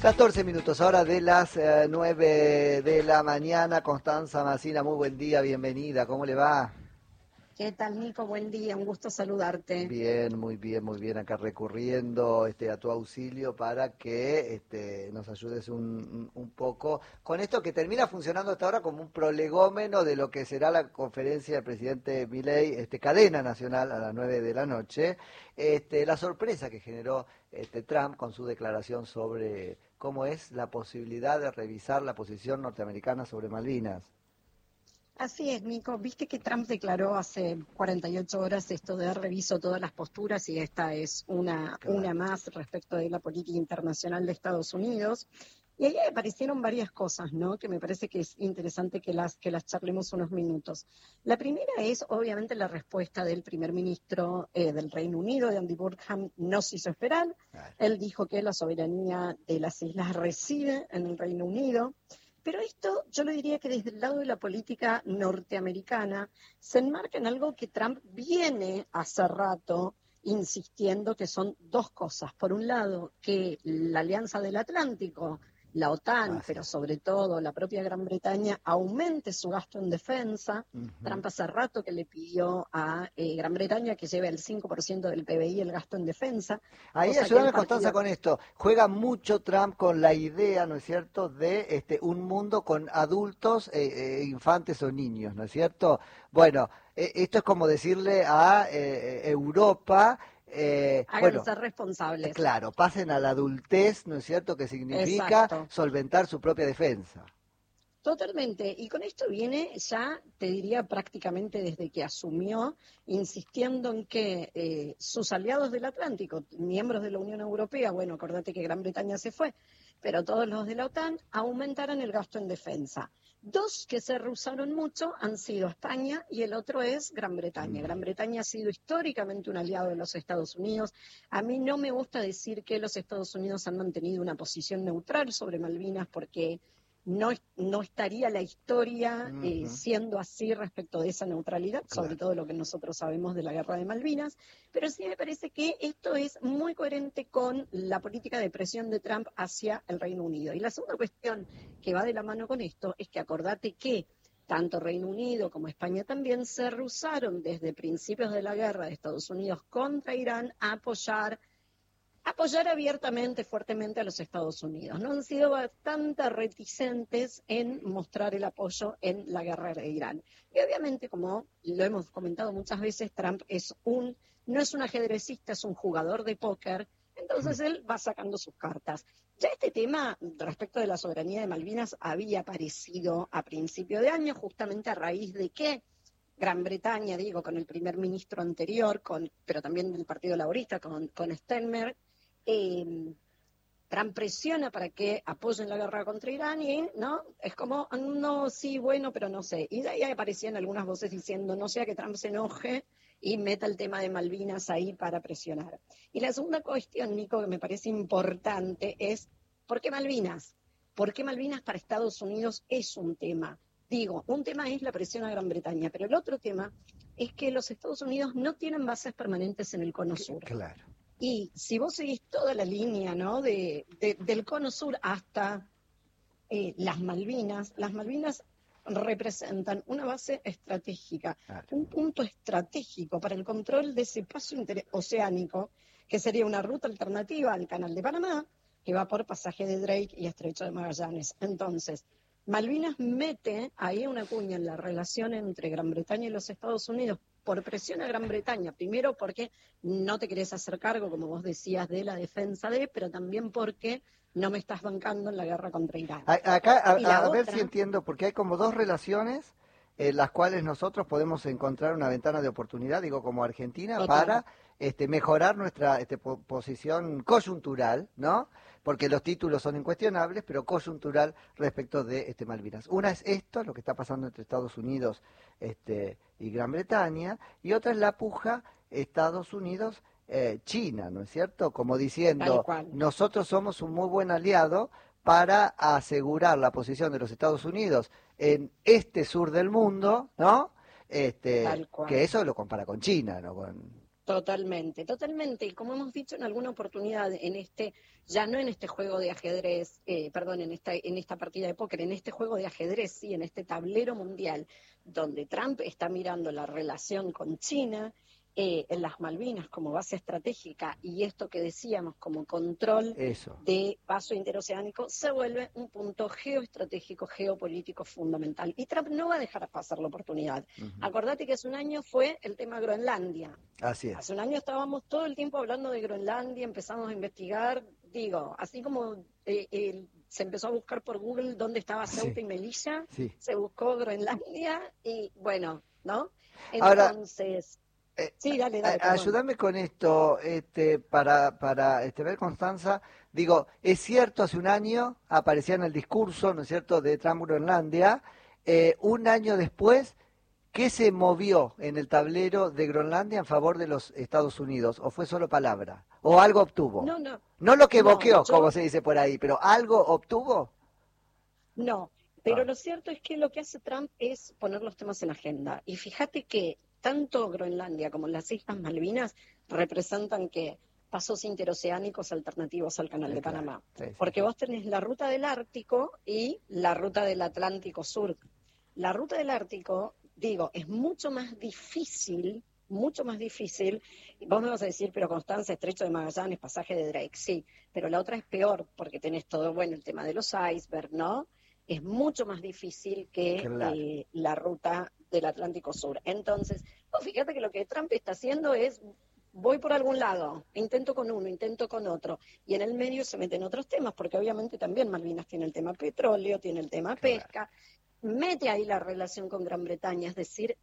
14 minutos ahora de las 9 de la mañana. Constanza Macina, muy buen día, bienvenida, ¿cómo le va? ¿Qué tal, Nico? Buen día, un gusto saludarte. Bien, muy bien, acá recurriendo a tu auxilio para que nos ayudes un poco con esto que termina funcionando hasta ahora como un prolegómeno de lo que será la conferencia del presidente Milei, cadena nacional a las 9 de la noche, la sorpresa que generó Trump con su declaración sobre cómo es la posibilidad de revisar la posición norteamericana sobre Malvinas. Así es, Nico. Viste que Trump declaró hace 48 horas esto de reviso todas las posturas y esta es una Claro. más respecto de la política internacional de Estados Unidos. Y ahí aparecieron varias cosas, ¿no? Que me parece que es interesante que las charlemos unos minutos. La primera es, obviamente, la respuesta del primer ministro del Reino Unido, de Andy Burnham, no se hizo esperar. Claro. Él dijo que la soberanía de las islas reside en el Reino Unido. Pero esto yo le diría que desde el lado de la política norteamericana se enmarca en algo que Trump viene hace rato insistiendo que son dos cosas. Por un lado, que la Alianza del Atlántico, la OTAN, Así pero es. sobre todo la propia Gran Bretaña, aumente su gasto en defensa. Ujú. Trump hace rato que le pidió a Gran Bretaña que lleve el 5% del PBI el gasto en defensa, Ahí cosa que el ayúdame, Constanza, partido... con esto. Juega mucho Trump con la idea, ¿no es cierto?, de un mundo con adultos, infantes o niños, ¿no es cierto? Bueno, esto es como decirle a Europa, bueno, Háganse responsables. claro, pasen a la adultez, ¿no es cierto?, que significa Exacto. solventar su propia defensa. Totalmente. Y con esto viene ya, te diría prácticamente desde que asumió, insistiendo en que sus aliados del Atlántico, miembros de la Unión Europea, bueno, acordate que Gran Bretaña se fue, pero todos los de la OTAN, aumentaran el gasto en defensa. Dos que se rehusaron mucho han sido España y el otro es Gran Bretaña. Mm. Gran Bretaña ha sido históricamente un aliado de los Estados Unidos. A mí no me gusta decir que los Estados Unidos han mantenido una posición neutral sobre Malvinas porque no estaría la historia Ujú. siendo así respecto de esa neutralidad, sobre Claro. todo lo que nosotros sabemos de la guerra de Malvinas, pero sí me parece que esto es muy coherente con la política de presión de Trump hacia el Reino Unido. Y la segunda cuestión que va de la mano con esto es que acordate que tanto Reino Unido como España también se rehusaron desde principios de la guerra de Estados Unidos contra Irán a apoyar abiertamente, fuertemente a los Estados Unidos. No han sido bastante reticentes en mostrar el apoyo en la guerra de Irán. Y obviamente, como lo hemos comentado muchas veces, Trump no es un ajedrecista, es un jugador de póker, entonces él va sacando sus cartas. Ya este tema respecto de la soberanía de Malvinas había aparecido a principio de año, justamente a raíz de que Gran Bretaña, digo, con el primer ministro anterior, pero también del Partido Laborista, con Steinmeier, eh, Trump presiona para que apoyen la guerra contra Irán y no, es como, no, sí, bueno, pero no sé. Y de ahí aparecían algunas voces diciendo, no sea que Trump se enoje y meta el tema de Malvinas ahí para presionar. Y la segunda cuestión, Nico, que me parece importante es, ¿por qué Malvinas? ¿Por qué Malvinas para Estados Unidos es un tema? Digo, un tema es la presión a Gran Bretaña, pero el otro tema es que los Estados Unidos no tienen bases permanentes en el Cono Sur. Claro. Y si vos seguís toda la línea, ¿no? Del Cono Sur hasta las Malvinas representan una base estratégica, Claro. un punto estratégico para el control de ese paso oceánico, que sería una ruta alternativa al Canal de Panamá, que va por pasaje de Drake y Estrecho de Magallanes. Entonces, Malvinas mete ahí una cuña en la relación entre Gran Bretaña y los Estados Unidos por presión a Gran Bretaña, primero porque no te querés hacer cargo, como vos decías, de la defensa pero también porque no me estás bancando en la guerra contra Irán. Acá, Y la a ver si otra, entiendo, porque hay como dos relaciones en las cuales nosotros podemos encontrar una ventana de oportunidad, digo, como Argentina, total, para mejorar nuestra posición coyuntural, ¿no? Porque los títulos son incuestionables, pero coyuntural respecto de Malvinas. Una es esto, lo que está pasando entre Estados Unidos y Gran Bretaña, y otra es la puja Estados Unidos China, ¿no es cierto? Como tal diciendo, cual, nosotros somos un muy buen aliado para asegurar la posición de los Estados Unidos en este sur del mundo, ¿no? tal Que cual. eso lo compara con China, ¿no? Totalmente, totalmente. Y como hemos dicho en alguna oportunidad, ya no en este juego de ajedrez, perdón, en esta partida de póker, en este juego de ajedrez, sí, en este tablero mundial, donde Trump está mirando la relación con China, en las Malvinas como base estratégica y esto que decíamos como control Eso. de paso interoceánico, se vuelve un punto geoestratégico, geopolítico fundamental. Y Trump no va a dejar pasar la oportunidad. Acordate que hace un año fue el tema Groenlandia. Así es. Hace un año estábamos todo el tiempo hablando de Groenlandia, empezamos a investigar, digo, así como se empezó a buscar por Google dónde estaba Ceuta y Melilla, se buscó Groenlandia y bueno, ¿no? Entonces, ahora, sí, dale, ayúdame con esto, para ver, Constanza. Digo, es cierto, hace un año aparecía en el discurso, ¿no es cierto?, de Trump Groenlandia. Un año después, ¿qué se movió en el tablero de Groenlandia en favor de los Estados Unidos? ¿O fue solo palabra? ¿O algo obtuvo? No lo que boqueó, como se dice por ahí, pero ¿algo obtuvo? No, pero lo cierto es que lo que hace Trump es poner los temas en agenda. Y fíjate que tanto Groenlandia como las Islas Malvinas representan que pasos interoceánicos alternativos al Canal de Panamá. Porque vos tenés la ruta del Ártico y la ruta del Atlántico Sur. La ruta del Ártico, digo, es mucho más difícil, vos me vas a decir, pero Constanza, Estrecho de Magallanes, pasaje de Drake, sí, pero la otra es peor, porque tenés todo, bueno, el tema de los icebergs, ¿no? Es mucho más difícil que la ruta del Atlántico Sur. Entonces, vos fíjate que lo que Trump está haciendo es, voy por algún lado, intento con uno, intento con otro, y en el medio se meten otros temas, porque obviamente también Malvinas tiene el tema petróleo, tiene el tema pesca, mete ahí la relación con Gran Bretaña, es decir,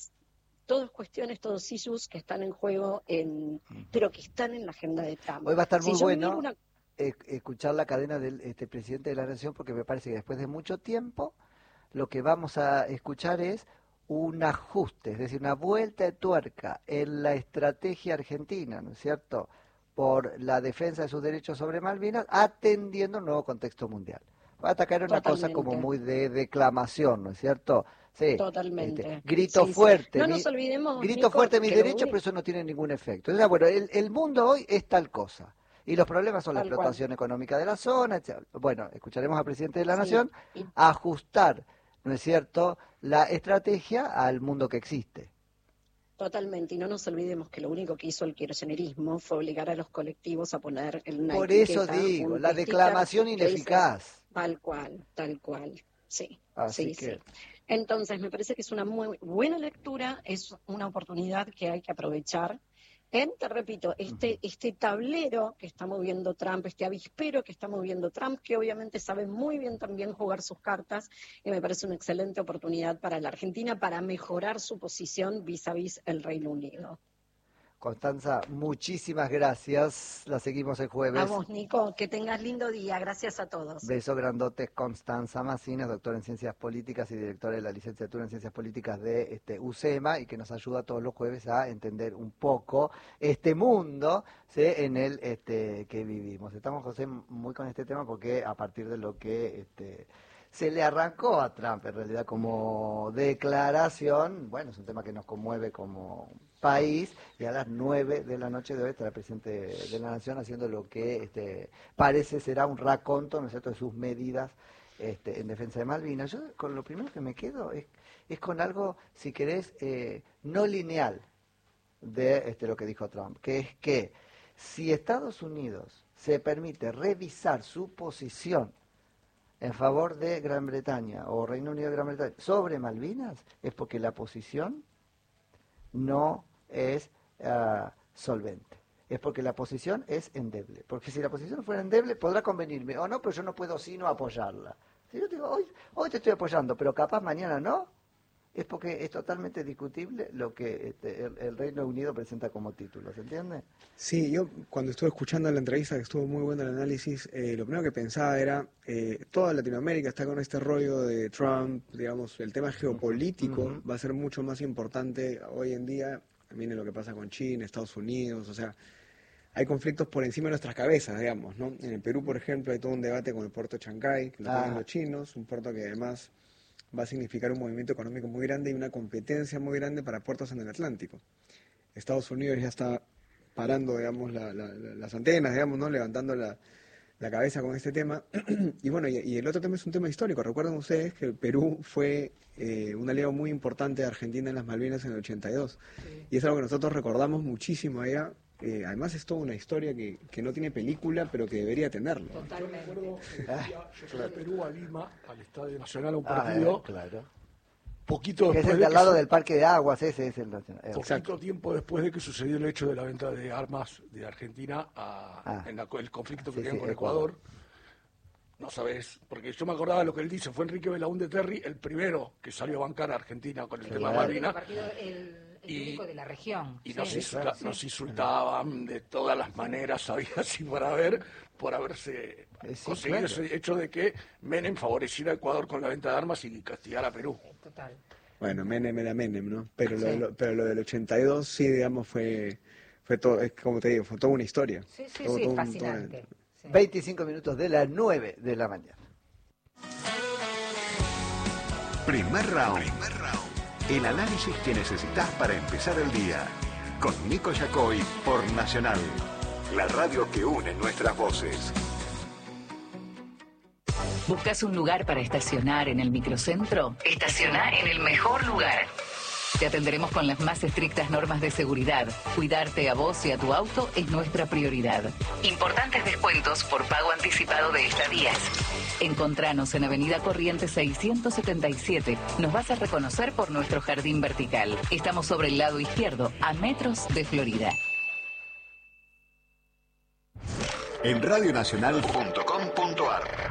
todas cuestiones, todos issues que están en juego, pero que están en la agenda de Trump. Hoy va a estar muy bueno escuchar la cadena del presidente de la Nación, porque me parece que después de mucho tiempo lo que vamos a escuchar es un ajuste, es decir, una vuelta de tuerca en la estrategia argentina, ¿no es cierto?, por la defensa de sus derechos sobre Malvinas, atendiendo un nuevo contexto mundial. Va a atacar una cosa como muy de declamación, ¿no es cierto? Sí. Totalmente. Grito fuerte. No nos olvidemos, grito Nico, fuerte mis derechos, pero eso no tiene ningún efecto. O sea, bueno, el mundo hoy es tal cosa. Y los problemas son la explotación económica de la zona, etc. Bueno, escucharemos al presidente de la Nación ajustar, ¿no es cierto?, la estrategia al mundo que existe. Totalmente, y no nos olvidemos que lo único que hizo el kirchnerismo fue obligar a los colectivos a poner en una Por eso digo, la declamación ineficaz. Tal cual, sí. Así que... Entonces, me parece que es una muy buena lectura, es una oportunidad que hay que aprovechar. Te repito, este tablero que está moviendo Trump, este avispero que está moviendo Trump, que obviamente sabe muy bien también jugar sus cartas, y me parece una excelente oportunidad para la Argentina para mejorar su posición vis a vis el Reino Unido. Constanza, muchísimas gracias. La seguimos el jueves. Vamos, Nico, que tengas lindo día. Gracias a todos. Beso grandote. Constanza Macines, doctora en Ciencias Políticas y directora de la licenciatura en Ciencias Políticas de UCEMA, y que nos ayuda todos los jueves a entender un poco este mundo, ¿sí?, en el que vivimos. Estamos, José, muy con este tema porque a partir de lo que se le arrancó a Trump, en realidad, como declaración, bueno, es un tema que nos conmueve como país, y a las 9 de la noche de hoy estará el presidente de la Nación haciendo lo que parece será un raconto, ¿no es cierto?, de sus medidas en defensa de Malvinas. Yo con lo primero que me quedo es con algo, si querés, no lineal de lo que dijo Trump, que es que si Estados Unidos se permite revisar su posición en favor de Gran Bretaña o Reino Unido de Gran Bretaña sobre Malvinas, es porque la posición no es solvente. Es porque la posición es endeble. Porque si la posición fuera endeble, podrá convenirme o no, pero yo no puedo sino apoyarla. Si yo digo, hoy te estoy apoyando, pero capaz mañana no, es porque es totalmente discutible lo que el Reino Unido presenta como título, ¿se entiende? Sí, yo cuando estuve escuchando la entrevista, que estuvo muy bueno el análisis, lo primero que pensaba era, toda Latinoamérica está con este rollo de Trump, digamos, el tema geopolítico va a ser mucho más importante hoy en día, también en lo que pasa con China, Estados Unidos, o sea, hay conflictos por encima de nuestras cabezas, digamos, ¿no? En el Perú, por ejemplo, hay todo un debate con el puerto de Chancay, que lo tienen los chinos, un puerto que además va a significar un movimiento económico muy grande y una competencia muy grande para puertos en el Atlántico. Estados Unidos ya está parando, digamos, las antenas, digamos, ¿no? Levantando la cabeza con este tema. Y bueno, y el otro tema es un tema histórico. Recuerden ustedes que el Perú fue un aliado muy importante de Argentina en las Malvinas en el 82. Sí. Y es algo que nosotros recordamos muchísimo allá. Además es toda una historia que no tiene película, pero que debería tenerlo. Totalmente. Yo fui de Perú a Lima, al Estadio Nacional, a un partido. Claro. Poquito que después es el de al lado del Parque de Aguas, ese es el Nacional. Poquito tiempo después de que sucedió el hecho de la venta de armas de Argentina en el conflicto que tenían con Ecuador. No sabes, porque yo me acordaba de lo que él dice, fue Enrique Belaúnde Terry el primero que salió a bancar a Argentina con el tema de Malvinas. El único de la región. Y nos insultaban de todas las maneras, habidas y por haberse conseguido ese hecho de que Menem favoreciera a Ecuador con la venta de armas y castigara a Perú. Total. Bueno, Menem era Menem, ¿no? Pero lo del 82 sí, digamos, fue todo, es como te digo, fue toda una historia. Sí, es fascinante. 25 minutos de las 9 de la mañana. Primer round. El análisis que necesitas para empezar el día. Con Nico Yacoy por Nacional. La radio que une nuestras voces. ¿Buscas un lugar para estacionar en el microcentro? Estaciona en el mejor lugar. Te atenderemos con las más estrictas normas de seguridad. Cuidarte a vos y a tu auto es nuestra prioridad. Importantes descuentos por pago anticipado de estadías. Encontranos en Avenida Corrientes 677. Nos vas a reconocer por nuestro jardín vertical. Estamos sobre el lado izquierdo, a metros de Florida. En radionacional.com.ar